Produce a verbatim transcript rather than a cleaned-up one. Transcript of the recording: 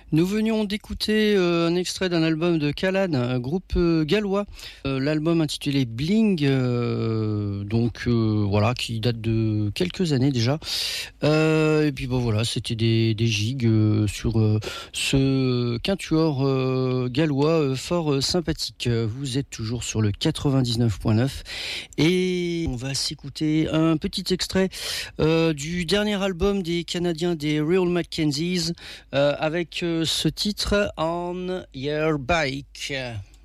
Nous venions d'écouter euh, un extrait d'un album de Callan, un groupe euh, gallois. Euh, l'album intitulé Bling, euh, donc euh, voilà, qui date de quelques années déjà. Euh, et puis bon voilà, c'était des, des gigs euh, sur euh, ce quintuor euh, gallois euh, fort euh, sympathique. Vous êtes toujours sur le quatre-vingt-dix-neuf point neuf et on va s'écouter un petit extrait euh, du dernier album des Canadiens des Real Mackenzies euh, avec euh, ce titre On Your Bike.